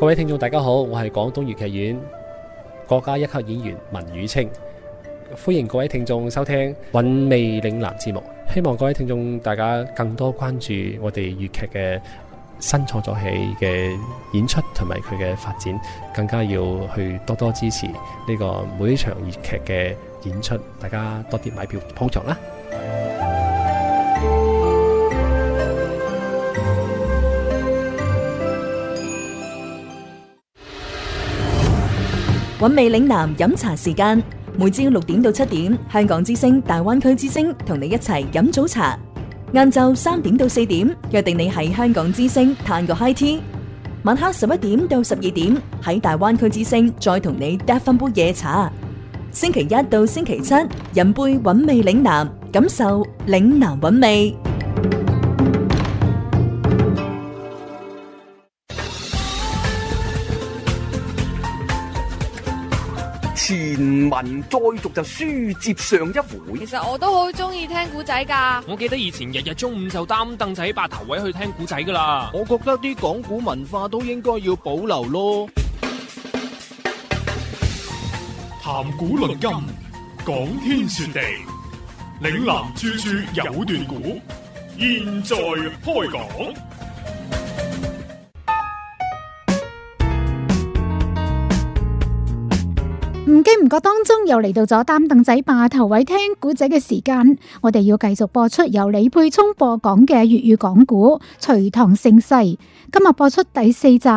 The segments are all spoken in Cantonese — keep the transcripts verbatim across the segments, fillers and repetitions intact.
各位聽眾大家好，我係廣東粵劇院國家一級演員文宇清，歡迎各位聽眾收聽韻味嶺南節目。希望各位聽眾大家更多關注我哋粵劇嘅新創作戲嘅演出同埋佢嘅發展，更加要去多多支持呢個每一場粵劇嘅演出，大家多啲買票捧場啦。 韻味嶺南飲茶時間，每朝六點到七點，香港之聲、大灣區之聲同你一齊飲早茶。晏晝三點到四點，約定你喺香港之聲嘆個 high tea。晚黑十一點到十二點，喺大灣區之聲再同你嗒翻杯夜茶。星期一到星期七，飲杯韻味嶺南，感受嶺南韻味。 前文再續就書接上一回。 其實我都好中意聽古仔噶。 我記得以前日日中午就擔凳仔霸頭位去聽古仔噶啦。 我覺得啲講古文化都應該要保留咯。 談古論今，講天說地，嶺南處處有段古，現在開講。 唔經唔覺當中又嚟到咗擔凳仔霸頭位聽古仔嘅時間，我哋要繼續播出由李佩聰播講嘅粵語講古《隋唐盛世》，今日播出第四集。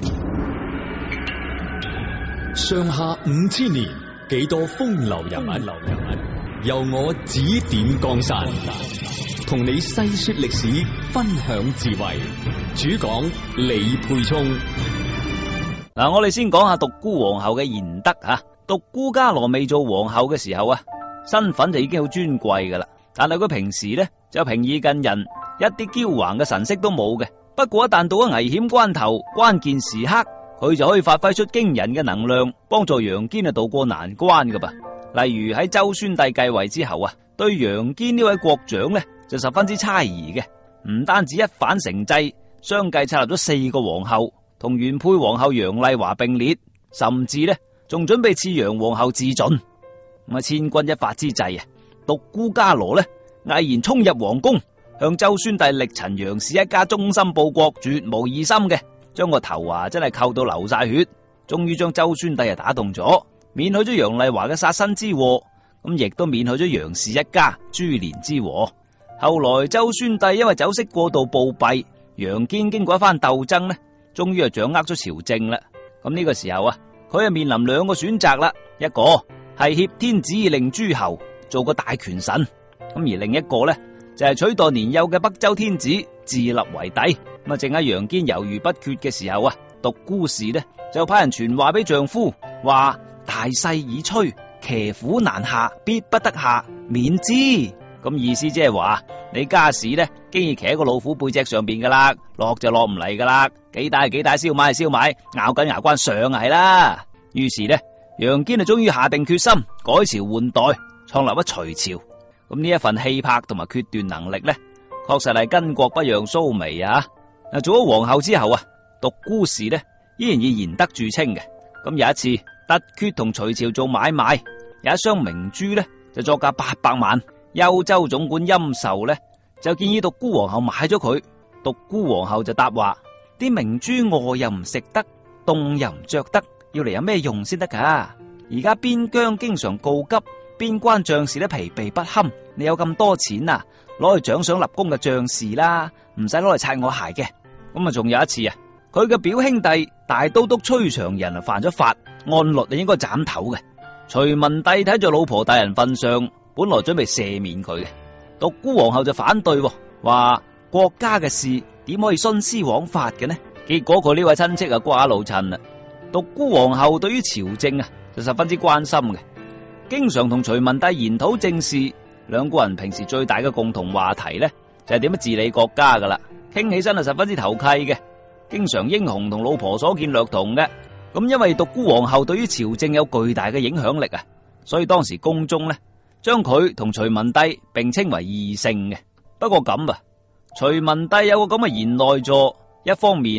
上下五千年，幾多風流人物，由我指點江山，同你細說歷史，分享智慧。主講李佩聰。 嗱，我哋先講下獨孤皇后嘅賢德吓。獨孤伽羅未做皇后嘅時候啊，身份就已經好尊貴噶啦。但係佢平時呢就平易近人，一啲驕橫嘅神色都冇嘅。不過一旦到咗危險關頭、關鍵時刻，佢就可以發揮出驚人嘅能量，幫助楊堅啊渡過難關噶噃。例如喺周宣帝繼位之後啊，對楊堅呢位國長呢就十分之猜疑嘅，唔單止一反成制，相繼冊立咗四個皇后，同原配皇后楊麗華並列，甚至呢仲準備賜楊皇后自盡。咁啊，千鈞一髮之際啊，獨孤伽羅呢毅然衝入皇宮，向周宣帝力陳楊氏一家忠心報國，絕無二心嘅，將個頭啊真係扣到流晒血，終於將周宣帝啊打動咗，免去咗楊麗華嘅殺身之禍，咁亦都免去咗楊氏一家株連之禍。後來周宣帝因為酒色過度暴斃，楊堅經過一番鬥爭呢，終於係掌握咗朝政啦。咁呢個時候啊，佢係面臨兩個選擇啦，一個係挾天子以令諸侯，做個大權臣，咁而另一個呢就係取代年幼嘅北周天子，自立為帝。咁啊，正喺楊堅猶豫不決嘅時候啊，獨孤氏呢就派人傳話俾丈夫，話大勢已摧，騎虎難下，必不得下，免之。咁意思即係話你家氏呢，經已騎喺個老虎背脊上邊噶啦，落就落唔嚟噶啦，幾大係幾大，燒賣係燒賣，咬緊牙關上係啦。於是呢，楊堅就終於下定決心改朝換代，創立咗隋朝。咁呢一份氣魄同埋決斷能力呢，確實係巾幗不讓鬚眉啊！嗱，做咗皇后之後啊，獨孤氏呢依然以賢德著稱嘅。咁有一次突厥同隋朝做買賣，有一箱明珠呢就作價八百萬。幽州總管殷壽呢就建議獨孤皇后買咗佢。獨孤皇后就答話：啲明珠餓又唔食得，凍又唔着得，要嚟有咩用先得噶？而家邊疆經常告急，邊關將士都疲憊不堪，你有咁多錢啊，攞去獎賞立功嘅將士啦，唔使攞嚟擦我鞋嘅。咁啊，仲有一次啊，佢嘅表兄弟大都督崔長仁啊犯咗法，按律啊應該斬頭嘅。隋文帝睇住老婆大人份上，本來準備赦免佢嘅，獨孤皇后就反對，話國家嘅事點可以徇私枉法嘅呢？結果佢呢位親戚啊瓜老襯啦。獨孤皇后對於朝政啊就十分之關心嘅，經常同隋文帝研討政事。兩個人平時最大嘅共同話題呢就係點樣治理國家噶啦，傾起身係十分之投契嘅，經常英雄同老婆所見略同嘅。咁因為獨孤皇后對於朝政有巨大嘅影響力啊，所以當時宮中呢將佢同隋文帝並稱為二聖嘅。不過咁啊，隋文帝有個咁嘅賢內助，一方面呢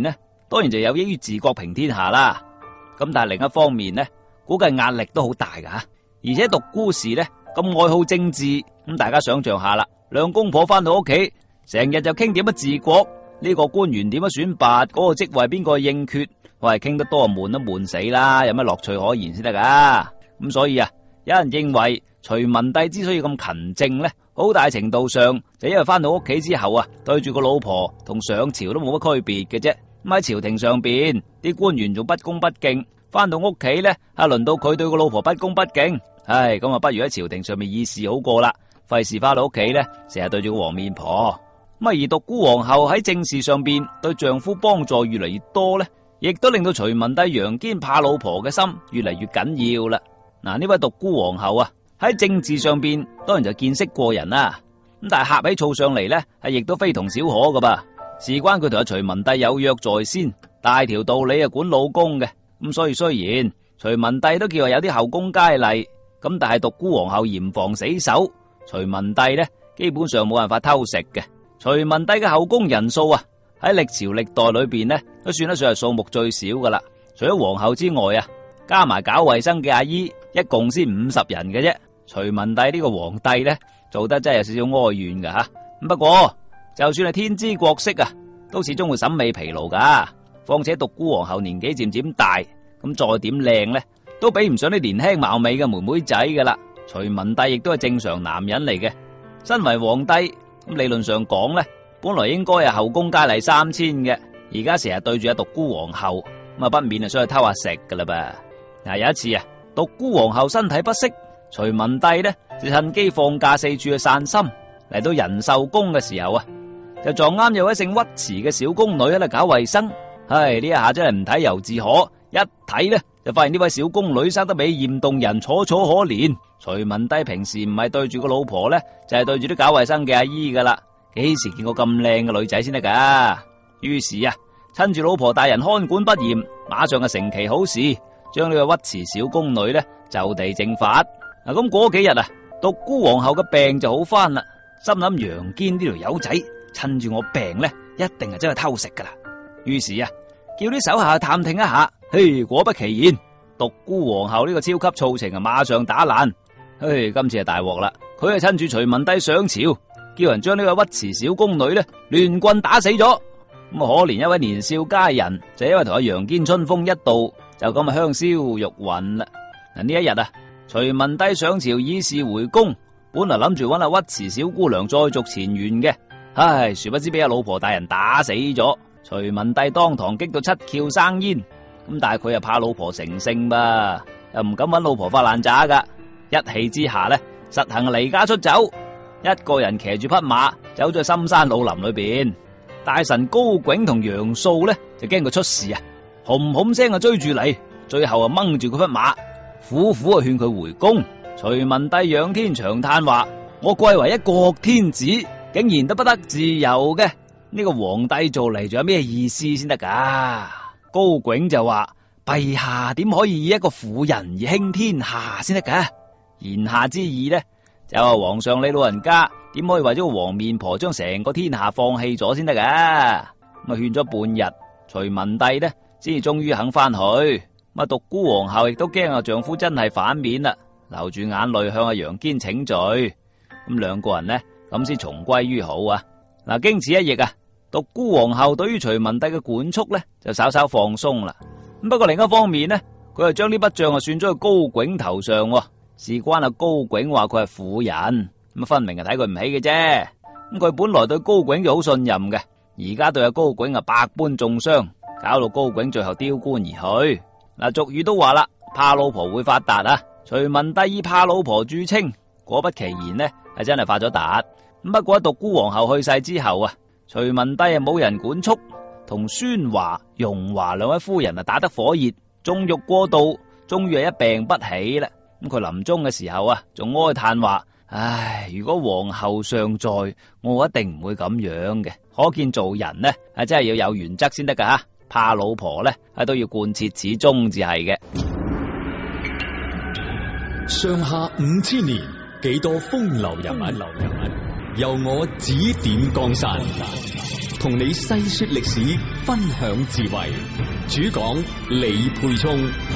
當然就有益於治國平天下啦。咁但係另一方面呢，估計壓力都好大噶吓。而且獨孤氏呢咁愛好政治，咁大家想象下啦，兩公婆翻到屋企，成日就傾點樣治國，呢、這個官員點樣選拔，嗰、那個職位邊個應缺，我係傾得多啊，悶都悶死啦，有咩樂趣可言先得噶？咁所以啊，有人認為隋文帝之所以咁勤政呢，好大程度上就因為翻到屋企之後啊，對住個老婆同上朝都冇乜區別嘅啫。咁喺朝廷上邊，啲官員仲不恭不敬，翻到屋企呢，啊輪到佢對個老婆不恭不敬，唉，咁啊不如喺朝廷上面議事好過啦，費事翻到屋企呢，成日對住個黃面婆。咁而獨孤皇后喺政事上邊對丈夫幫助越嚟越多呢，亦都令到隋文帝楊堅怕老婆嘅心越嚟越緊要啦。嗱，呢位獨孤皇后啊，喺政治上邊當然就見識過人啦，咁但係呷起醋上嚟呢，係亦都非同小可噶噃。事關佢同阿隋文帝有約在先，大條道理啊管老公嘅，咁所以雖然隋文帝都叫話有啲後宮佳麗，咁但係獨孤皇后嚴防死守，隋文帝呢基本上冇辦法偷食嘅。隋文帝嘅後宮人數啊，喺歷朝歷代裏邊呢都算得上係數目最少噶啦。除咗皇后之外啊，加埋搞衛生嘅阿姨，一共先五十人嘅啫。隋文帝呢個皇帝呢，做得真係有少少哀怨噶吓。咁不過就算係天姿國色啊，都始終會審美疲勞噶。況且獨孤皇后年紀漸漸大，咁再點靚呢，都比唔上啲年輕貌美嘅妹妹仔噶啦。隋文帝亦都係正常男人嚟嘅，身為皇帝，咁理論上講呢，本來應該係後宮佳麗三千嘅，而家成日對住阿獨孤皇后，咁啊不免係想去偷下食噶啦噃。嗱，有一次啊，獨孤皇后身體不適，隋文帝呢就趁機放假四處去散心。嚟到仁壽宮嘅時候啊，就撞啱有位姓尉遲嘅小宮女喺度搞衛生。唉，呢一下真係唔睇猶自可，一睇呢就發現呢位小宮女生得美艷動人，楚楚可憐。隋文帝平時唔係對住個老婆呢，就係、是、對住啲搞衛生嘅阿姨噶啦，幾時見過咁靚嘅女仔先得噶？於是啊，趁住老婆大人看管不嚴，馬上就成其好事，將呢個尉遲小宮女呢就地正法。嗱，咁嗰幾日啊，獨孤皇后嘅病就好翻啦。心諗楊堅呢條友仔趁住我病呢，一定係真係偷食噶啦。於是啊，叫啲手下去探聽一下。嘿，果不其然，獨孤皇后呢個超級醋情啊，馬上打爛。嘿，今次係大鑊啦！佢係趁住隋文帝上朝，叫人將呢個尉遲小宮女呢亂棍打死咗。咁可憐一位年少佳人，就因為同阿楊堅春風一度，就咁啊香消玉殞啦。嗱，呢一日啊，隋文帝上朝議事回宮。本來諗住揾阿尉遲小姑娘再續前緣嘅，唉，殊不知俾阿老婆大人打死咗。隋文帝當堂激到七竅生煙，咁但係佢又怕老婆成性噃，又唔敢揾老婆發爛渣噶。一氣之下呢，實行離家出走，一個人騎住匹馬走咗去深山老林裏邊。大臣高炯同楊素呢，就驚佢出事啊，哄哄聲啊追住嚟，最後啊掹住佢匹馬，苦苦啊勸佢回宮。隋文帝仰天長嘆話：我貴為一國天子，竟然都不得自由嘅，呢個皇帝做嚟仲有咩意思先得噶？高炯就話：陛下點可以以一個婦人而興天下先得噶？言下之意呢，就話皇上你老人家點可以為咗個黃面婆將成個天下放棄咗先得噶？咁啊勸咗半日，隋文帝呢先至終於肯翻去。咁啊獨孤皇后亦都驚阿丈夫真係反面啦，流住眼淚向阿楊堅請罪。咁兩個人呢咁先重歸於好啊！嗱，經此一役啊，獨孤皇后對於隋文帝嘅管束呢就稍稍放鬆啦。咁不過另一方面呢，佢就將呢筆賬啊算咗去高炯頭上。事關阿高炯話佢係婦人，咁分明係睇佢唔起嘅啫。咁佢本來對高炯就好信任嘅，而家對阿高炯啊百般中傷，搞到高炯最後丟官而去。嗱，俗語都話啦，怕老婆會發達啊！隋文帝以怕老婆著稱，果不其然呢，係真係發咗達。咁不過喺獨孤皇后去世之後啊，隋文帝啊冇人管束，同宣華、容華兩位夫人啊打得火熱，縱欲過度，終於係一病不起啦。咁佢臨終嘅時候啊，仲哀嘆話：唉，如果皇后尚在，我一定唔會咁樣嘅。可見做人呢，係真係要有原則先得噶吓，怕老婆呢，係都要貫徹始終至係嘅。 上下五千年，幾多風流人物，由我指點江山。 同你細說歷史，分享智慧。主講李沛聰。